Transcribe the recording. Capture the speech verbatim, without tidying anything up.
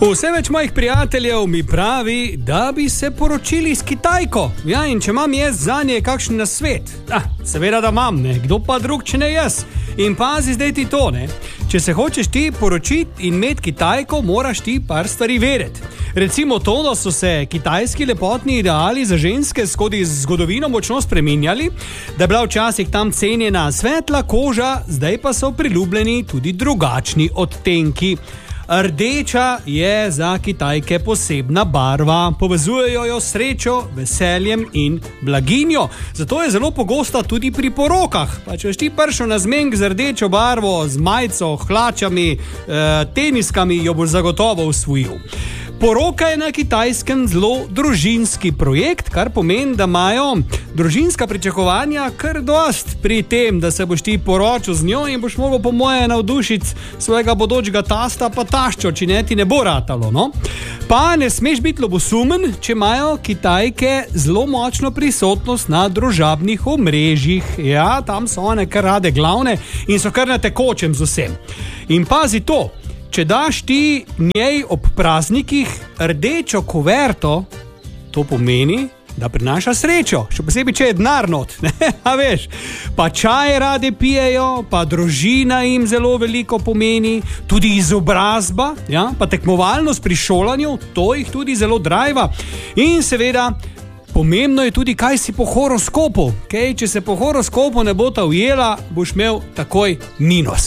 Vse več mojih prijateljev mi pravi, da bi se poročili s Kitajko. Ja, in če imam jaz za nje kakšen nasvet? Ah, seveda, da imam, ne. Kdo pa drug, če ne jaz? In pazi zdaj ti to, ne. Če se hočeš ti poročiti in imeti Kitajko, moraš ti par stvari vedeti. Recimo to, da so se kitajski lepotni ideali za ženske skozi zgodovino močno spreminjali, da je bila včasih tam cenjena svetla koža, zdaj pa so priljubljeni tudi drugačni odtenki. Rdeča je za Kitajke posebna barva, povezujejo jo s srečo, veseljem in blaginjo. Zato je zelo pogosta tudi pri porokah. Pa če ti prišel na zmenk z rdečo barvo, z majico, hlačami, eh, teniskami, jo boš zagotovo usvojil. Poroka je na Kitajskem zelo družinski projekt, kar pomeni, da imajo družinska pričakovanja kar dost pri tem, da se boš ti poročil z njo in boš mogel po moje navdušiti svojega bodočega tasta pa taščo, če ne ti ne bo ratalo, no? Pa ne smeš biti lobosumen, če imajo Kitajke zelo močno prisotnost na družabnih omrežjih. Ja, tam so one kar rade glavne in so kar na tekočem z vsem. In pazi to, če daš ti njej ob praznikih rdečo kuverto, to pomeni, da prinaša srečo, še posebej, če je denar not, ne, a veš, pa čaj rade pijejo, pa družina jim zelo veliko pomeni, tudi izobrazba, ja, pa tekmovalnost pri šolanju, to jih tudi zelo drajva in seveda pomembno je tudi, kaj si po horoskopu, okay? Če se po horoskopu ne bo ta ujela, boš imel takoj minus.